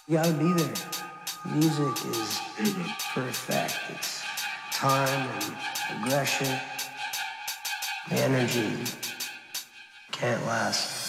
You gotta be there. Music is for effect. It's time and aggression. The energy can't last.